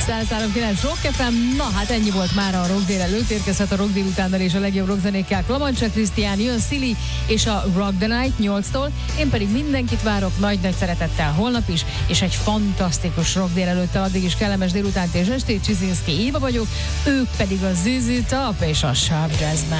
103.9 Rock FM. Na hát ennyi volt már a Rock délelőtt, érkezhet a Rock délutánnal és a legjobb rockzenékkel. Klamancsa Krisztián, jön Szili és a Rock the Night 8-tól. Én pedig mindenkit várok nagy-nagy szeretettel holnap is, és egy fantasztikus Rock délelőttel. Addig is kellemes délutánt és estét. Csizinszki Éva vagyok, ők pedig a ZZ Top és a Sharp Jazz Band.